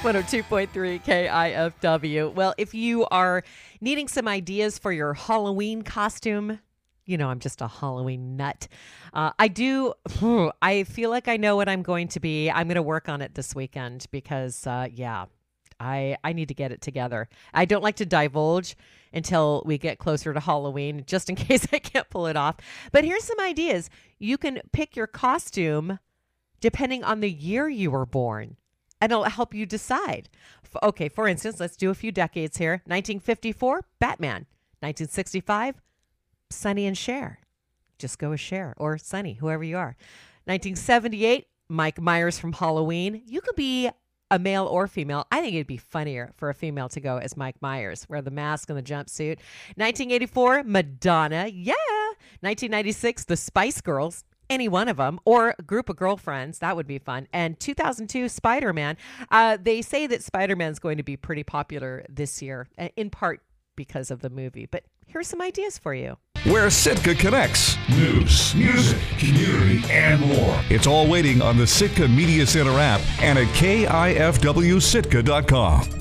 102.3 KIFW. Well, if you are needing some ideas for your Halloween costume, you know I'm just a Halloween nut. I feel like I know what I'm going to be. I'm going to work on it this weekend because, I need to get it together. I don't like to divulge until we get closer to Halloween, just in case I can't pull it off. But here's some ideas. You can pick your costume depending on the year you were born, and it'll help you decide. Okay, for instance, let's do a few decades here. 1954, Batman. 1965, Sonny and Cher. Just go with Cher or Sonny, whoever you are. 1978, Mike Myers from Halloween. You could be a male or female. I think it'd be funnier for a female to go as Mike Myers, wear the mask and the jumpsuit. 1984, Madonna. Yeah. 1996, the Spice Girls. Any one of them, or a group of girlfriends. That would be fun. And 2002, Spider-Man. They say that Spider-Man's going to be pretty popular this year, in part because of the movie. But here's some ideas for you. Where Sitka connects. News, music, community, and more. It's all waiting on the Sitka Media Center app and at KIFWSitka.com.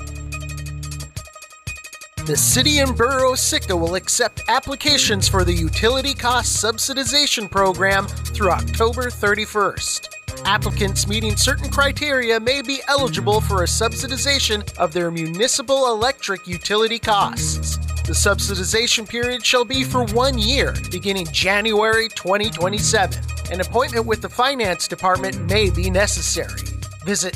The City and Borough of Sitka will accept applications for the Utility Cost Subsidization Program through October 31st. Applicants meeting certain criteria may be eligible for a subsidization of their municipal electric utility costs. The subsidization period shall be for 1 year, beginning January 2027. An appointment with the Finance Department may be necessary. Visit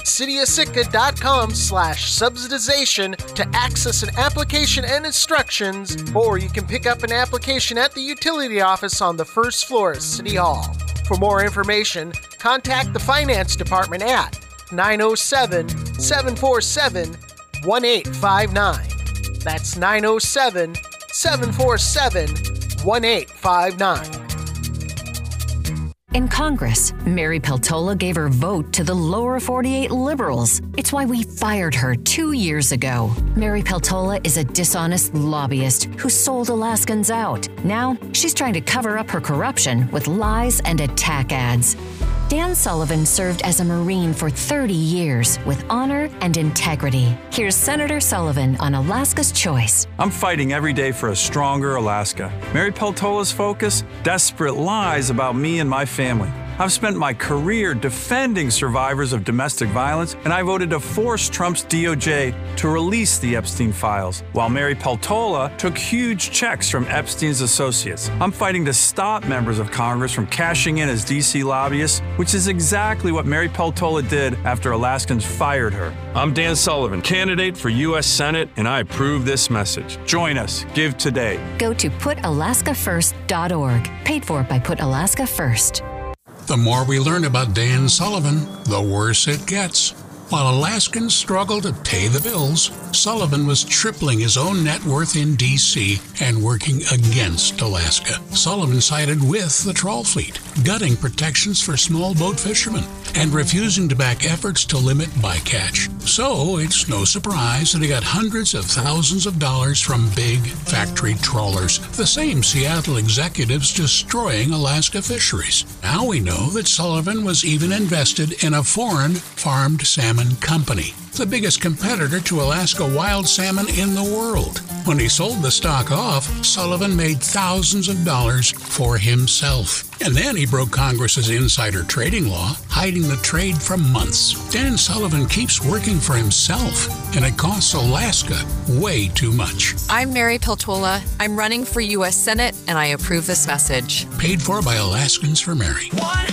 cityofsitka.com/subsidization to access an application and instructions, or you can pick up an application at the utility office on the first floor of City Hall. For more information, contact the Finance Department at 907-747-1859. That's 907-747-1859. In Congress, Mary Peltola gave her vote to the lower 48 liberals. It's why we fired her 2 years ago. Mary Peltola is a dishonest lobbyist who sold Alaskans out. Now, she's trying to cover up her corruption with lies and attack ads. Dan Sullivan served as a Marine for 30 years with honor and integrity. Here's Senator Sullivan on Alaska's Choice. I'm fighting every day for a stronger Alaska. Mary Peltola's focus? Desperate lies about me and my family. I've spent my career defending survivors of domestic violence, and I voted to force Trump's DOJ to release the Epstein files, while Mary Peltola took huge checks from Epstein's associates. I'm fighting to stop members of Congress from cashing in as D.C. lobbyists, which is exactly what Mary Peltola did after Alaskans fired her. I'm Dan Sullivan, candidate for U.S. Senate, and I approve this message. Join us. Give today. Go to PutAlaskaFirst.org. Paid for by Put Alaska First. The more we learn about Dan Sullivan, the worse it gets. While Alaskans struggle to pay the bills, Sullivan was tripling his own net worth in D.C. and working against Alaska. Sullivan sided with the trawl fleet, gutting protections for small boat fishermen, and refusing to back efforts to limit bycatch. So it's no surprise that he got hundreds of thousands of dollars from big factory trawlers, the same Seattle executives destroying Alaska fisheries. Now we know that Sullivan was even invested in a foreign farmed salmon company, the biggest competitor to Alaska wild salmon in the world. When he sold the stock off, Sullivan made thousands of dollars for himself. And then he broke Congress's insider trading law, hiding the trade for months. Dan Sullivan keeps working for himself, and it costs Alaska way too much. I'm Mary Peltola. I'm running for U.S. Senate, and I approve this message. Paid for by Alaskans for Mary. 100.3